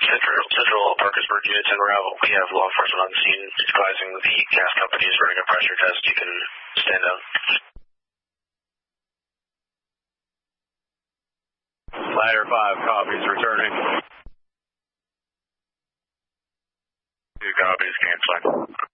Central Parkersburg units en route. We have law enforcement on scene advising the gas company is running a pressure test. You can stand down. Ladder 5 copies, returning. 2 copies, canceling.